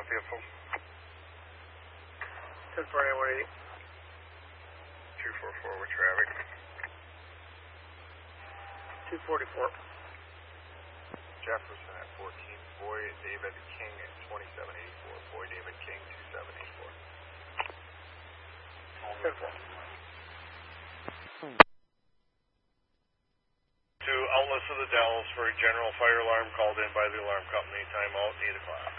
vehicle. 10-4, 180. 244 with traffic. 244. Jefferson at 14. Boy David King at 2784. Boy David King 2784. 10-4. To Outlets of the Dells for a general fire alarm called in by the alarm company. Timeout 8 o'clock.